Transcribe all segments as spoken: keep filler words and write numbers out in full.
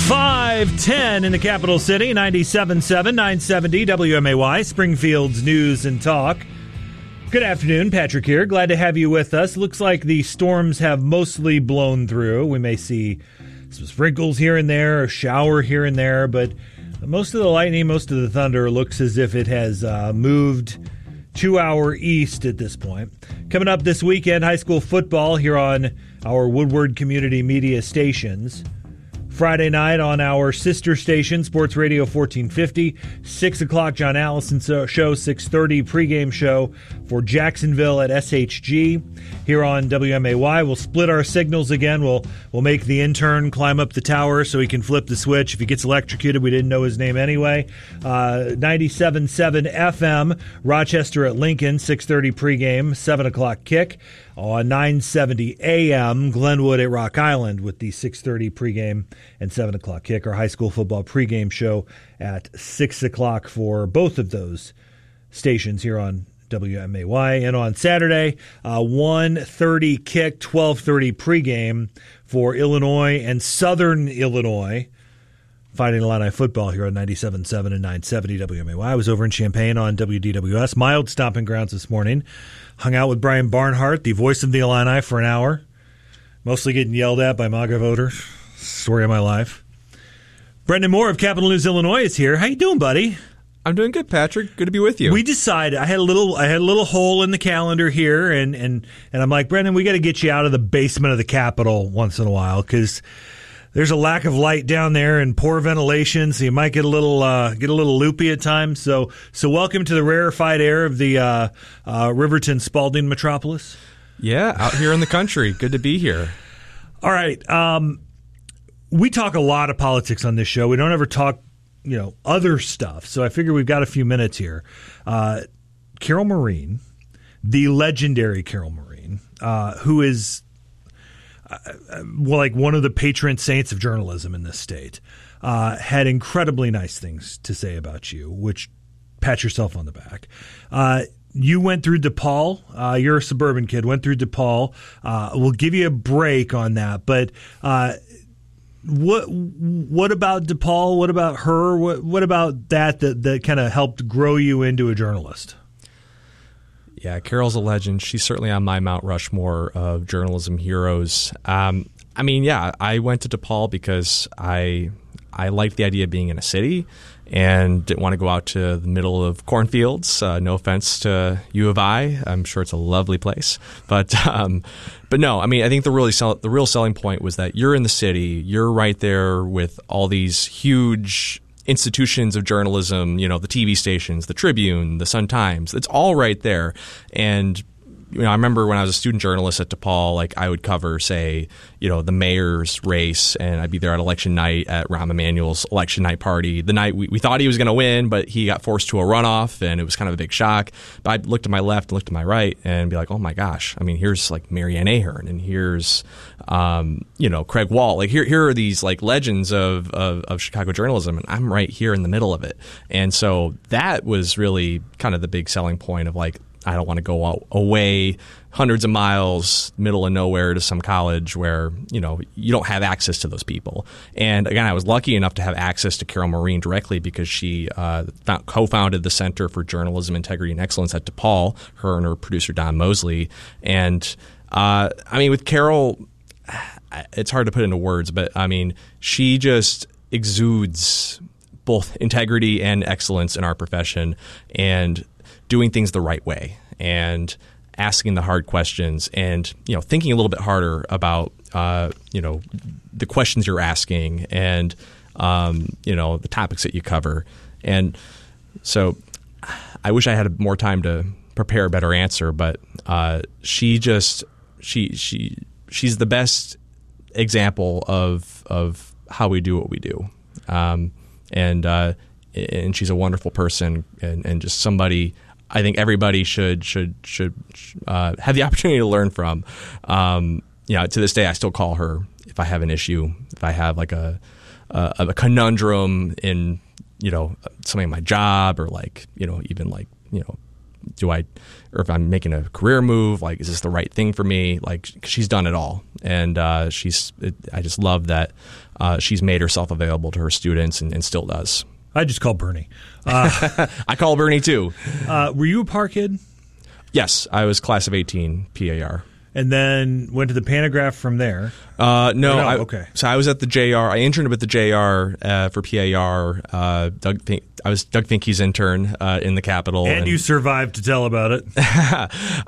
five ten in the capital city, ninety-seven point seven, nine seventy W M A Y, Springfield's News and Talk. Good afternoon, Patrick here. Glad to have you with us. Looks like the storms have mostly blown through. We may see some sprinkles here and there, a shower here and there, but most of the lightning, most of the thunder looks as if it has uh, moved to our east at this point. Coming up this weekend, high school football here on our Woodward Community Media stations. Friday night on our sister station, Sports Radio fourteen fifty, six o'clock, John Allison show, six thirty pregame show for Jacksonville at S H G. Here on W M A Y, we'll split our signals again. We'll we'll make the intern climb up the tower so he can flip the switch. If he gets electrocuted, we didn't know his name anyway. Uh, ninety-seven point seven F M, Rochester at Lincoln, six thirty pregame, seven o'clock kick. On nine seventy A M, Glenwood at Rock Island with the six thirty pregame and seven o'clock kick. Our high school football pregame show at six o'clock for both of those stations here on W M A Y. And on Saturday, uh, one thirty kick, twelve thirty pregame for Illinois and Southern Illinois. Fighting Illini football here on ninety-seven point seven and nine seventy W M A Y. I was over in Champaign on W D W S. Mild stomping grounds this morning. Hung out with Brian Barnhart, the voice of the Illini, for an hour. Mostly getting yelled at by MAGA voters. Story of my life. Brendan Moore of Capital News Illinois is here. How you doing, buddy? I'm doing good, Patrick. Good to be with you. We decided I had a little I had a little hole in the calendar here, and and and I'm like, Brendan, we got to get you out of the basement of the Capitol once in a while because there's a lack of light down there and poor ventilation, so you might get a little uh, get a little loopy at times. So, so welcome to the rarefied air of the uh, uh, Riverton Spalding metropolis. Yeah, out here in the country. Good to be here. All right, um, we talk a lot of politics on this show. We don't ever talk, you know, other stuff. So I figure we've got a few minutes here. Uh, Carol Marin, the legendary Carol Marin, uh, who is Uh, well, like one of the patron saints of journalism in this state, uh, had incredibly nice things to say about you, which pat yourself on the back. Uh, you went through DePaul. Uh, you're a suburban kid, went through DePaul. Uh, we'll give you a break on that. But uh, what what about DePaul? What about her? What, what about that that, that kind of helped grow you into a journalist? Yeah, Carol's a legend. She's certainly on my Mount Rushmore of journalism heroes. Um, I mean, yeah, I went to DePaul because I I liked the idea of being in a city and didn't want to go out to the middle of cornfields. Uh, no offense to U of I. I'm sure it's a lovely place. But um, but no, I mean, I think the really sell- the real selling point was that you're in the city. You're right there with all these huge institutions of journalism, you know, the T V stations, the Tribune, the Sun-Times, it's all right there. And, you know, I remember when I was a student journalist at DePaul, like I would cover, say, you know, the mayor's race, and I'd be there at election night at Rahm Emanuel's election night party. The night we, we thought he was going to win, but he got forced to a runoff, and it was kind of a big shock. But I'd look to my left and look to my right and be like, oh my gosh, I mean, here's like Marianne Ahern, and here's, um, you know, Craig Wall. Like here, here are these like legends of, of, of Chicago journalism, and I'm right here in the middle of it. And so that was really kind of the big selling point of like, I don't want to go out, away hundreds of miles, middle of nowhere to some college where, you know, you don't have access to those people. And again, I was lucky enough to have access to Carol Marin directly because she uh, found, co-founded the Center for Journalism, Integrity, and Excellence at DePaul, her and her producer, Don Mosley. And uh, I mean, with Carol, it's hard to put into words, but I mean, she just exudes both integrity and excellence in our profession and doing things the right way and asking the hard questions and, you know, thinking a little bit harder about, uh, you know, the questions you're asking and, um, you know, the topics that you cover. And so I wish I had more time to prepare a better answer, but uh, she just she she she's the best example of of how we do what we do. Um, and uh, and she's a wonderful person and, and just somebody I think everybody should should should uh, have the opportunity to learn from. Um, you know, to this day, I still call her if I have an issue, if I have like a a, a conundrum in, you know, something in my job or like, you know, even like, you know, do I, or if I'm making a career move, like, is this the right thing for me? Like, she's done it all. And uh, she's, it, I just love that uh, she's made herself available to her students and, and still does. I just call Bernie. Uh, I call Bernie too. Uh, were you a P A R kid? Yes, I was class of eighteen, P A R. And then went to the Pantagraph from there? Uh, no, no I, okay. So I was at the J R. I interned with the J R uh, for P A R. Uh, Doug, Fink, I was Doug Finke's intern uh, in the Capitol. And, and you survived to tell about it. uh,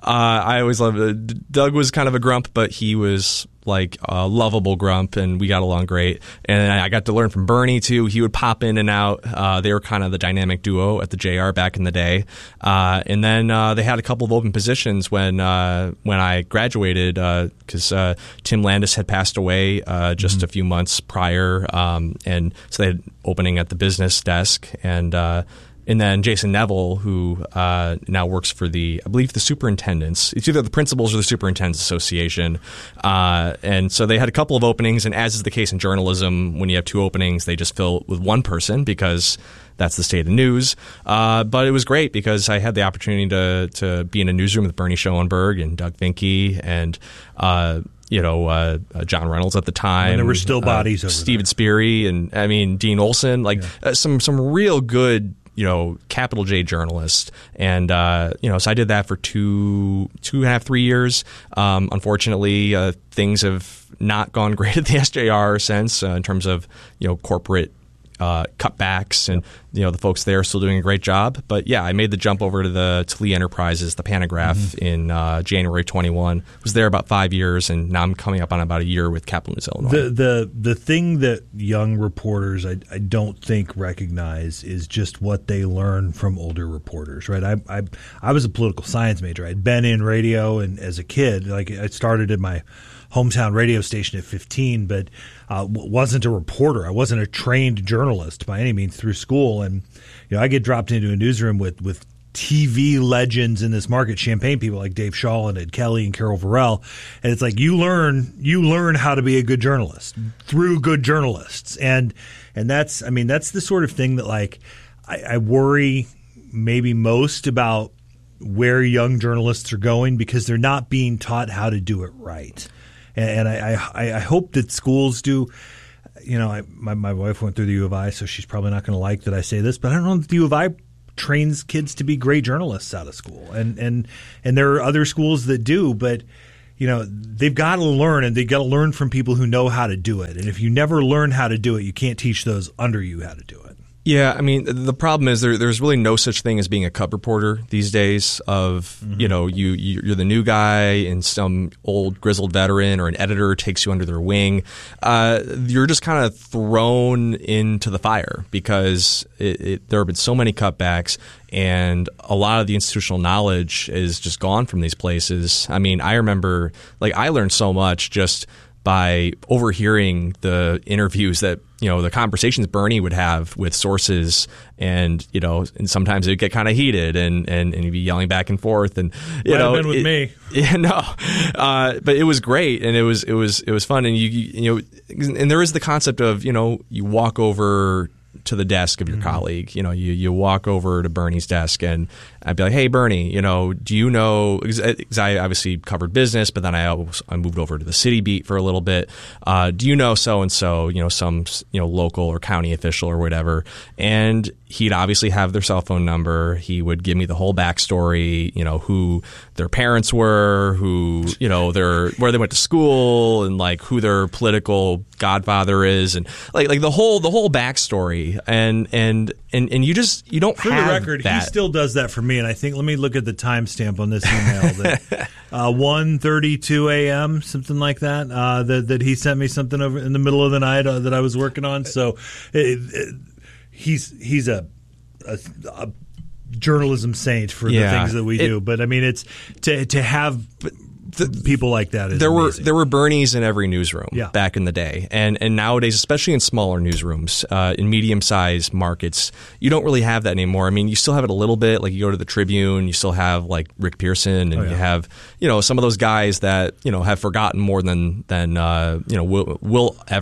I always loved it. Doug was kind of a grump, but he was like a lovable grump, and we got along great. And I got to learn from Bernie too. He would pop in and out. Uh, they were kind of the dynamic duo at the J R back in the day. Uh, and then uh, they had a couple of open positions when uh, when I graduated because uh, uh, Tim Landis had passed away uh, just mm-hmm. a few months prior, um, and so they had opening at the business desk. And uh, And then Jason Neville, who uh, now works for the, I believe, the superintendents. It's either the principals or the superintendents association. Uh, and so they had a couple of openings. And as is the case in journalism, when you have two openings, they just fill with one person because that's the state of the news. Uh, but it was great because I had the opportunity to to be in a newsroom with Bernie Schoenberg and Doug Finke and uh, you know, uh, uh, John Reynolds at the time. And there were still bodies uh, over Steven there. Sperry and, I mean, Dean Olson. Like, yeah. uh, some some real good, you know, capital J journalist. And, uh, you know, so I did that for two, two and a half, three years. Um, unfortunately, uh, things have not gone great at the S J R since uh, in terms of, you know, corporate uh, cutbacks, and, you know, the folks there are still doing a great job. But yeah, I made the jump over to the to Lee Enterprises, the Pantagraph, mm-hmm. in uh, January twenty-one. Was there about five years, and now I'm coming up on about a year with Capital News Illinois. The the the thing that young reporters I, I don't think recognize is just what they learn from older reporters, right? I I I was a political science major. I'd been in radio, and as a kid, like I started at my hometown radio station at fifteen, but uh, wasn't a reporter. I wasn't a trained journalist by any means through school. And, you know, I get dropped into a newsroom with, with T V legends in this market, Champaign people like Dave Shaw and Ed Kelly and Carol Varell. And it's like you learn you learn how to be a good journalist through good journalists. And and that's, I mean, that's the sort of thing that, like, I, I worry maybe most about where young journalists are going, because they're not being taught how to do it right. And I, I, I hope that schools do. You know, I, my, my wife went through the U of I, so she's probably not going to like that I say this, but I don't know if the U of I trains kids to be great journalists out of school. And, and, and there are other schools that do, but, you know, they've got to learn, and they've got to learn from people who know how to do it. And if you never learn how to do it, you can't teach those under you how to do it. Yeah, I mean, the problem is there, there's really no such thing as being a cub reporter these days. Of, mm-hmm. you know, you you're the new guy, and some old grizzled veteran or an editor takes you under their wing. Uh, you're just kind of thrown into the fire because it, it, there have been so many cutbacks, and a lot of the institutional knowledge is just gone from these places. I mean, I remember, like, I learned so much just by overhearing the interviews that, you know, the conversations Bernie would have with sources, and, you know, and sometimes it'd get kind of heated, and, and, and he'd be yelling back and forth, and, you Might know, have been with it, me. Yeah, no, uh, but it was great, and it was it was it was fun, and you you know, and there is the concept of, you know, you walk over to the desk of your mm-hmm. colleague. You know, you, you walk over to Bernie's desk, and I'd be like, hey, Bernie, you know, do you know, because I obviously covered business, but then I always, I moved over to the city beat for a little bit. Uh, do you know so-and-so, you know, some, you know, local or county official or whatever? And he'd obviously have their cell phone number. He would give me the whole backstory, you know, who their parents were, who, you know, their, where they went to school, and like who their political godfather is, and like, like the whole, the whole backstory. And, and, and, and you just, you don't for have the record, that. He still does that for me. And I think, let me look at the timestamp on this email. That uh, one thirty-two a.m., something like that, uh, that, that he sent me something over in the middle of the night uh, that I was working on. So it, it, he's he's a, a, a journalism saint for yeah, the things that we it, do. But I mean, it's to to have the, people like that is there amazing. were there were Bernies in every newsroom yeah. back in the day, and and nowadays, especially in smaller newsrooms, uh, in medium sized markets, you don't really have that anymore. I mean, you still have it a little bit. Like, you go to the Tribune, you still have like Rick Pearson, and oh, yeah. you have, you know, some of those guys that, you know, have forgotten more than than uh, you know will will ever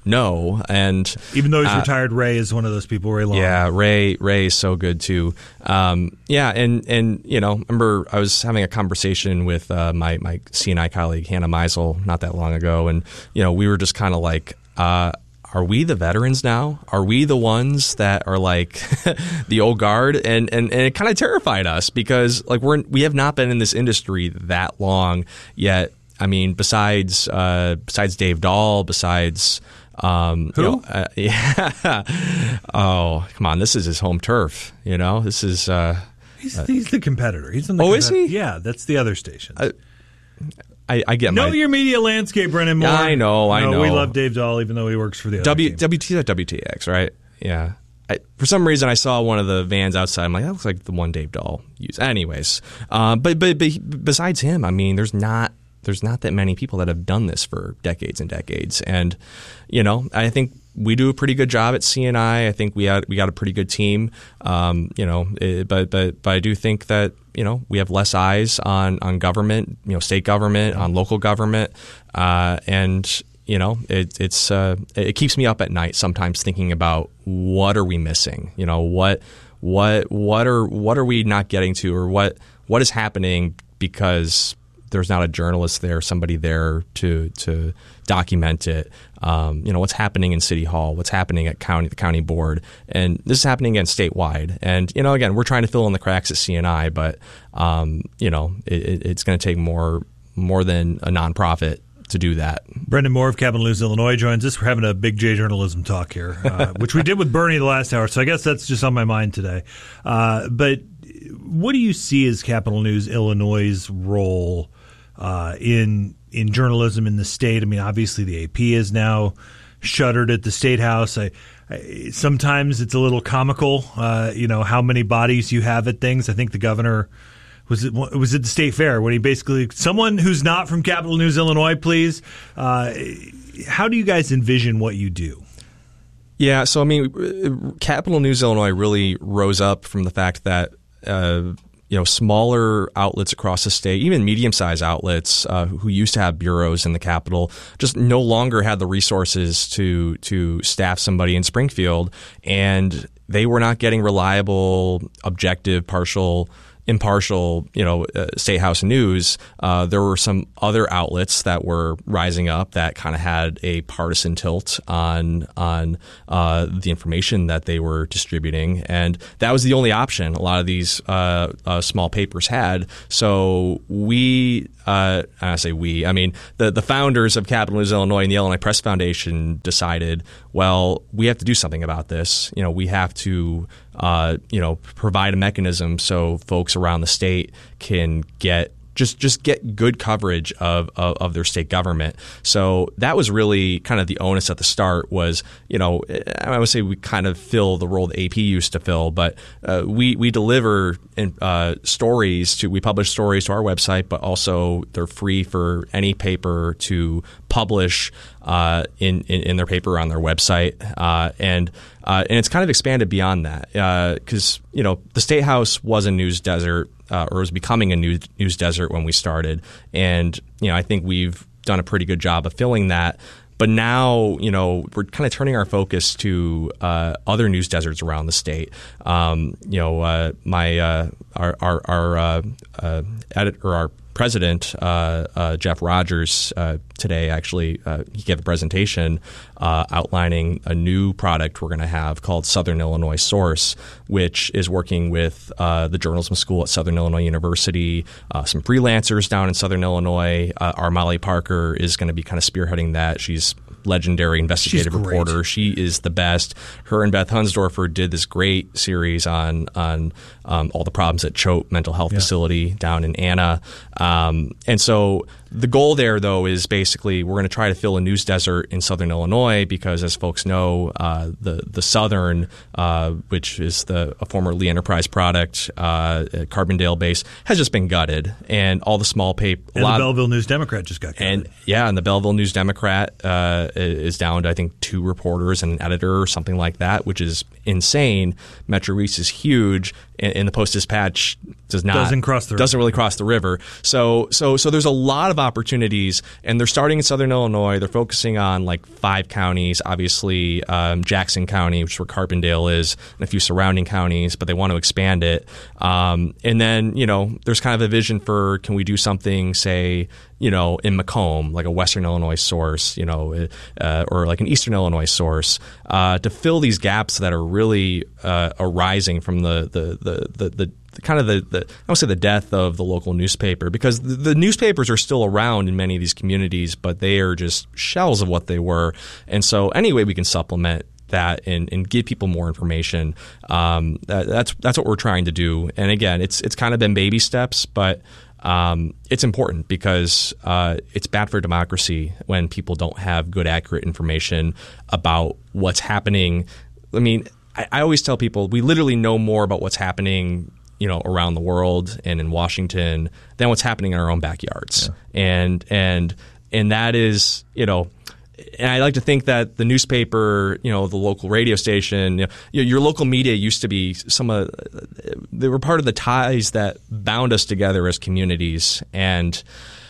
know. And even though he's uh, retired, Ray is one of those people. Ray Long. Yeah, Ray Ray is so good too. Um, yeah, and and you know, remember I was having a conversation with uh, my my C and I colleague Hannah Meisel not that long ago, and you know, we were just kind of like. Uh, Are we the veterans now? Are we the ones that are like the old guard? And and, and it kind of terrified us because like we're we have not been in this industry that long yet. I mean, besides uh, besides Dave Dahl, besides um, who? You know, uh, yeah. Oh, come on! This is his home turf. You know, this is. Uh, he's, uh, he's the competitor. He's in the oh, compet- is he? Yeah, that's the other station. Uh, I, I get know my, your media landscape, Brennan Moore. I know, I no, know. We love Dave Dahl, even though he works for the other W team. W T W T X, right? Yeah. I, for some reason, I saw one of the vans outside. I'm like, that looks like the one Dave Dahl used. Anyways, uh, but, but but besides him, I mean, there's not there's not that many people that have done this for decades and decades, and you know, I think. We do a pretty good job at C N I. I think we had we got a pretty good team, um, you know. It, but but but I do think that you know we have less eyes on, on government, you know, state government, on local government, uh, and you know it, it's uh, it keeps me up at night sometimes thinking about what are we missing, you know, what what what are what are we not getting to, or what what is happening because there's not a journalist there, somebody there to to document it. Um, you know, what's happening in City Hall, what's happening at county, the county board, and this is happening again statewide. And you know, again, we're trying to fill in the cracks at C N I, but um, you know, it, it's going to take more more than a nonprofit to do that. Brendan Moore of Capital News Illinois joins us. We're having a big J journalism talk here, uh, which we did with Bernie the last hour. So I guess that's just on my mind today. Uh, but what do you see as Capital News Illinois' role uh, in in journalism in the state? I mean, obviously the A P is now shuttered at the State House. I, I, sometimes it's a little comical, uh, you know, how many bodies you have at things. I think the governor was it was at the State Fair when he basically someone who's not from Capital News Illinois, please. Uh, how do you guys envision what you do? Yeah, so I mean, Capital News Illinois really rose up from the fact that. Uh, You know, smaller outlets across the state, even medium-sized outlets uh, who used to have bureaus in the Capitol, just no longer had the resources to to staff somebody in Springfield, and they were not getting reliable, objective, partial, impartial, you know, uh, State House news. Uh, there were some other outlets that were rising up that kind of had a partisan tilt on on uh, the information that they were distributing, and that was the only option a lot of these uh, uh, small papers had. So we, uh, I say we, I mean the the founders of Capital News Illinois and the Illinois Press Foundation decided, well, we have to do something about this. You know, we have to. Uh, you know, provide a mechanism so folks around the state can get just just get good coverage of, of of their state government. So that was really kind of the onus at the start. Was you know, I would say we kind of fill the role the A P used to fill, but uh, we we deliver in, uh, stories to we publish stories to our website, but also they're free for any paper to publish uh, in, in in their paper on their website, uh, and. Uh, and it's kind of expanded beyond that because, uh, you know, the State House was a news desert uh, or was becoming a news, news desert when we started. And, you know, I think we've done a pretty good job of filling that. But now, you know, we're kind of turning our focus to uh, other news deserts around the state. Um, you know, uh, my uh, our our, our uh, uh, editor, our president, uh, uh, Jeff Rogers, uh, today actually uh, he gave a presentation uh, outlining a new product we're going to have called Southern Illinois Source, which is working with uh, the journalism school at Southern Illinois University, uh, some freelancers down in Southern Illinois. Uh, our Molly Parker is going to be kind of spearheading that. She's legendary investigative reporter. She is the best. Her and Beth Hunsdorfer did this great series on on um, all the problems at Choate Mental Health yeah. Facility down in Anna. Um, and so the goal there, though, is basically we're going to try to fill a news desert in Southern Illinois because, as folks know, uh, the the Southern, uh, which is the a former Lee Enterprise product, uh, Carbondale base, has just been gutted, and all the small paper. And the Belleville News Democrat just got gutted. And yeah, and the Belleville News Democrat uh, is down to I think two reporters and an editor or something like that, which is insane. Metro East is huge. and, and the Post-Dispatch does not doesn't cross the doesn't really cross the river. So so so there's a lot of opportunities, and they're starting in Southern Illinois. They're focusing on like five counties, obviously um, Jackson County, which is where Carbondale is, and a few surrounding counties, but they want to expand it. Um, and then you know there's kind of a vision for, can we do something, say, you know, in Macomb, like a Western Illinois source, you know, uh, or like an Eastern Illinois source, uh, to fill these gaps that are really uh, arising from the the the the, the kind of the, the I won't say the death of the local newspaper, because the, the newspapers are still around in many of these communities, but they are just shells of what they were. And so any way we can supplement that and, and give people more information, um, that, that's that's what we're trying to do. And again, it's it's kind of been baby steps, but um, it's important because uh, it's bad for democracy when people don't have good, accurate information about what's happening. I mean, I, I always tell people we literally know more about what's happening, you know, around the world and in Washington than what's happening in our own backyards. Yeah. And and and that is, you know, and I like to think that the newspaper, you know, the local radio station, you know, your local media used to be some of, they were part of the ties that bound us together as communities. And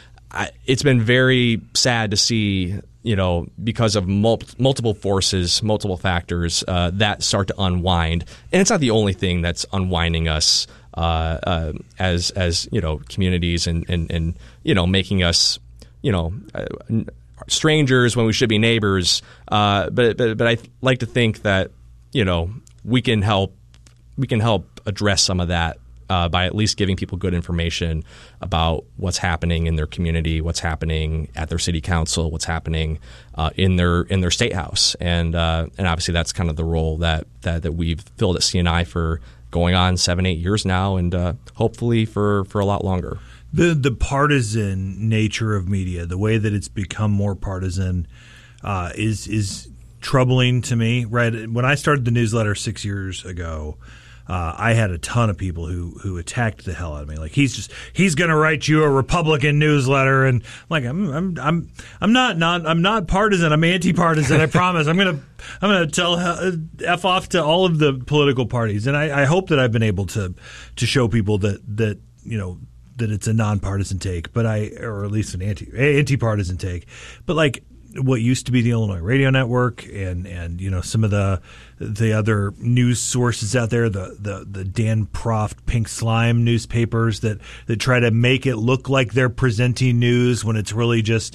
I, it's been very sad to see, you know, because of mul- multiple forces, multiple factors, uh, that start to unwind. And it's not the only thing that's unwinding us uh, uh, as, as, you know, communities and, and, and, you know, making us, you know, uh, strangers when we should be neighbors. Uh, but, but but I like to think that, you know, we can help we can help address some of that uh, by at least giving people good information about what's happening in their community, what's happening at their city council, what's happening uh, in their in their state house, and uh, and obviously that's kind of the role that that, that we've filled at C N I for going on seven eight years now, and uh, hopefully for for a lot longer. The the partisan nature of media, the way that it's become more partisan, uh, is is troubling to me. Right, when I started the newsletter six years ago, uh, I had a ton of people who who attacked the hell out of me. Like he's just he's going to write you a Republican newsletter, and like I'm I'm I'm I'm not not I'm not partisan. I'm anti-partisan. I promise. I'm gonna I'm gonna tell f off to all of the political parties, and I, I hope that I've been able to to show people that that you know. that it's a nonpartisan take, but I, or at least an anti anti-partisan take. But like what used to be the Illinois Radio Network, and and you know some of the the other news sources out there, the the the Dan Proft Pink Slime newspapers that that try to make it look like they're presenting news when it's really just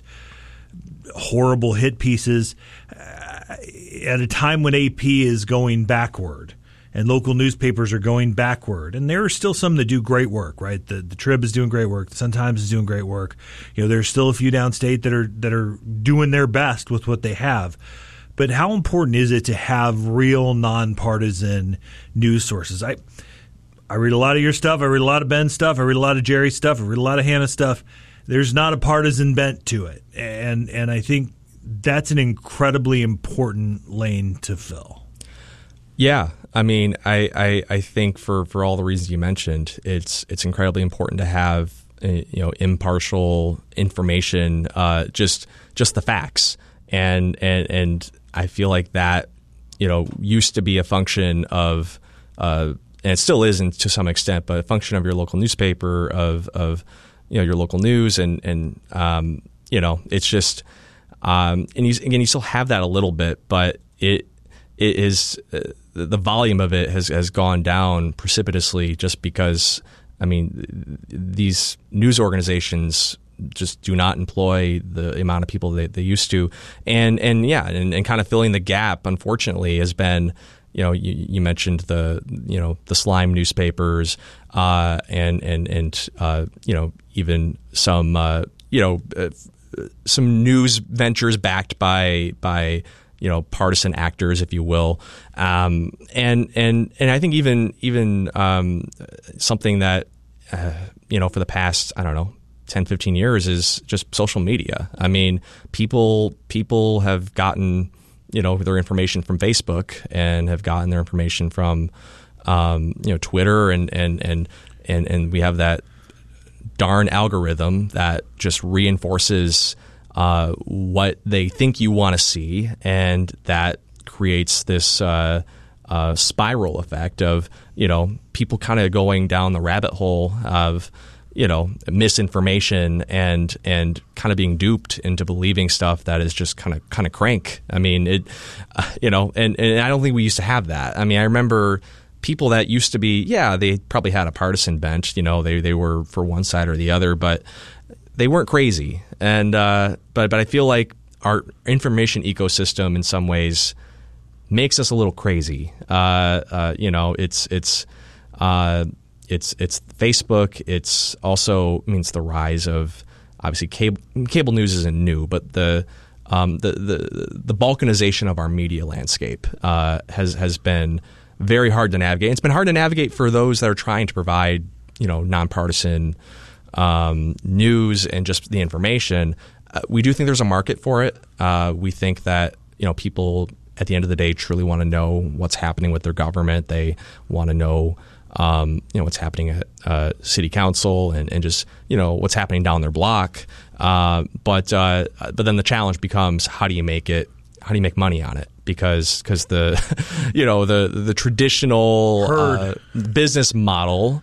horrible hit pieces. Uh, at a time when A P is going backward. And local newspapers are going backward. And there are still some that do great work, right? The the Trib is doing great work. The Sun-Times is doing great work. You know, there's still a few downstate that are that are doing their best with what they have. But how important is it to have real nonpartisan news sources? I I read a lot of your stuff. I read a lot of Ben's stuff. I read a lot of Jerry's stuff. I read a lot of Hannah's stuff. There's not a partisan bent to it. And and I think that's an incredibly important lane to fill. Yeah. I mean, I, I, I think for, for all the reasons you mentioned, it's it's incredibly important to have uh, you know impartial information, uh, just just the facts, and and and I feel like that you know used to be a function of, uh, and it still isn't to some extent, but a function of your local newspaper, of of you know your local news, and and um, you know it's just um, and you, again you still have that a little bit, but it it is. Uh, the volume of it has, has gone down precipitously just because, I mean, these news organizations just do not employ the amount of people that they used to. And, and yeah, and, and kind of filling the gap, unfortunately, has been, you know, you, you mentioned the, you know, the slime newspapers uh, and, and, and uh, you know, even some, uh, you know, uh, some news ventures backed by, by, you know, partisan actors, if you will, um, and and and I think even even um, something that uh, you know for the past I don't know ten, fifteen years is just social media. I mean, people people have gotten you know their information from Facebook and have gotten their information from um, you know Twitter, and and and and and we have that darn algorithm that just reinforces Uh, what they think you want to see, and that creates this uh, uh, spiral effect of, you know, people kind of going down the rabbit hole of, you know, misinformation and and kind of being duped into believing stuff that is just kind of kind of crank. I mean, it, uh, you know, and, and I don't think we used to have that. I mean, I remember people that used to be, yeah, they probably had a partisan bent, you know, they they were for one side or the other, but they weren't crazy. And uh, but but I feel like our information ecosystem in some ways makes us a little crazy. Uh, uh, you know, it's it's. Uh, It's it's Facebook. It's also means the rise of obviously cable cable news isn't new, but the um, the, the the balkanization of our media landscape uh, has has been very hard to navigate. It's been hard to navigate for those that are trying to provide, you know, nonpartisan um, news and just the information. Uh, we do think there's a market for it. Uh, we think that, you know, people at the end of the day truly want to know what's happening with their government. They want to know. Um, you know, what's happening at uh, city council and, and just, you know, what's happening down their block. Uh, but uh, but then the challenge becomes, how do you make it? How do you make money on it? Because because the, you know, the the traditional uh, business model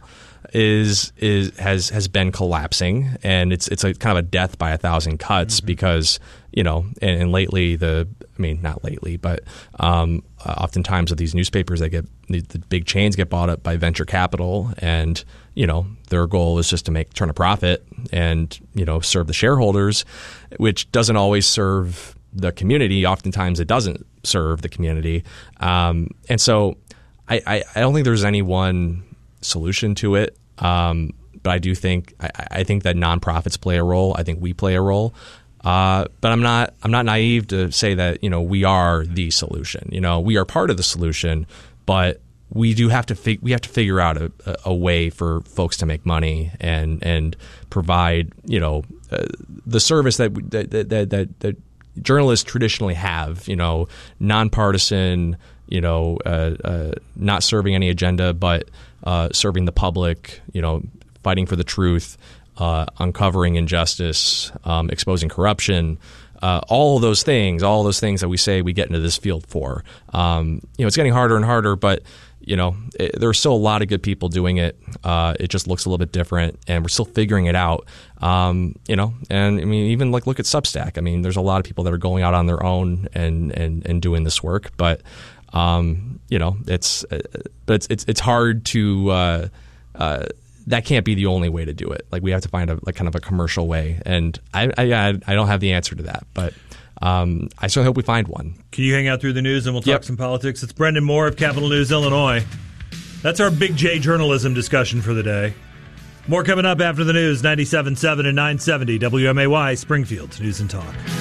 is is has has been collapsing, and it's it's a kind of a death by a thousand cuts. Mm-hmm. Because, you know, and, and lately the I mean not lately, but um, uh, oftentimes with these newspapers, they get the, the big chains get bought up by venture capital, and, you know, their goal is just to make turn a profit and, you know, serve the shareholders, which doesn't always serve the community. Oftentimes it doesn't serve the community, um, and so I, I I don't think there's any one solution to it. Um, but I do think I, I think that nonprofits play a role. I think we play a role. Uh, but I'm not I'm not naive to say that, you know, we are the solution. You know, we are part of the solution, but we do have to fig- we have to figure out a, a way for folks to make money and and provide, you know, uh, the service that that, that that that journalists traditionally have. You know, nonpartisan. You know, uh, uh, not serving any agenda, but uh, serving the public. You know, fighting for the truth. Uh, uncovering injustice, um, exposing corruption, uh, all of those things, all of those things that we say we get into this field for. Um, you know, it's getting harder and harder, but, you know, it, there are still a lot of good people doing it. Uh, it just looks a little bit different, and we're still figuring it out. Um, you know, and I mean, even like look at Substack. I mean, there's a lot of people that are going out on their own and and, and doing this work, but um, you know, it's uh, but it's it's, it's hard to. Uh, uh, That can't be the only way to do it. Like, we have to find a like kind of a commercial way, and I I, I don't have the answer to that, but um, I certainly hope we find one. Can you hang out through the news and we'll talk yep. some politics? It's Brendan Moore of Capital News Illinois. That's our Big J journalism discussion for the day. More coming up after the news. ninety-seven point seven and nine seventy W M A Y Springfield News and Talk.